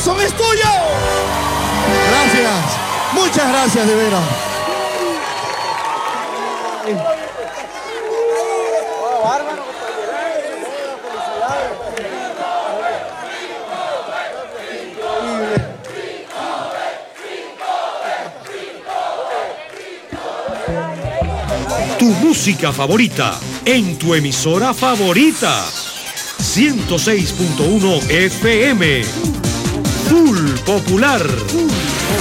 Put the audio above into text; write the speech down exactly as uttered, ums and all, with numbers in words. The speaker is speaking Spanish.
corazón es tuyo. Gracias, muchas gracias de veras. Tu música favorita en tu emisora favorita. ciento seis punto uno F M. Full Popular.